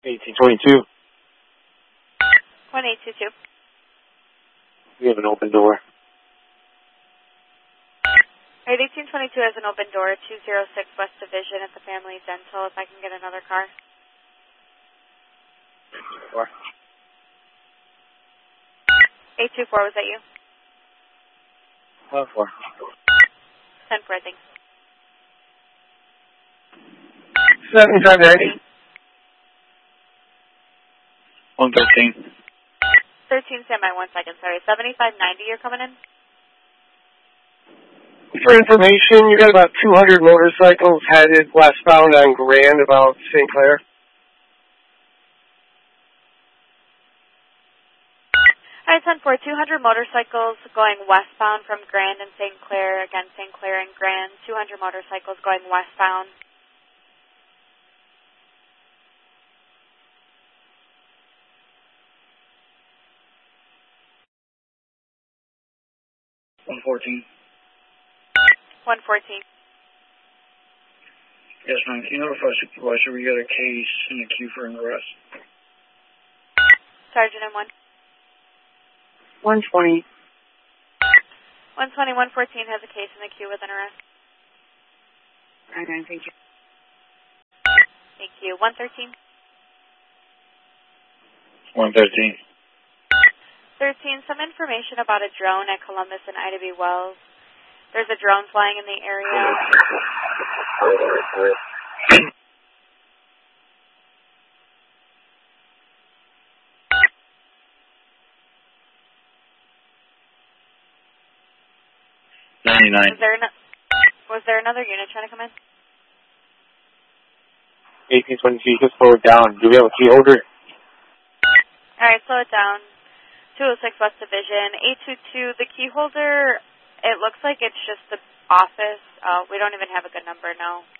1822. 1822. We have an open door. Alright, 1822 has an open door, 206 West Division at the Family Dental, if I can get another car. 4. 824, was that you? 4. 10-4, thanks. 7590. 113. 13, stand by 1 second, sorry. 7590, you're coming in? For information, you got about 200 motorcycles headed westbound on Grand about St. Clair. Alright, 10-4, 200 motorcycles going westbound from Grand and St. Clair. Again, St. Clair and Grand. 200 motorcycles going westbound. One 14. 114. Yes, ma'am. Can you notify supervisor we got a case in the queue for an arrest? Sergeant M1. 120. 120, 114 has a case in the queue with an arrest. Okay, thank you. Thank you. 113. 113. 13, some information about a drone at Columbus and Ida B. Wells. There's a drone flying in the area. Was there another unit trying to come in? 1822, just slow it down. Do we have a key holder? Alright, slow it down. 206 West Division. 822, the key holder, it looks like it's just the office. We don't even have a good number, no.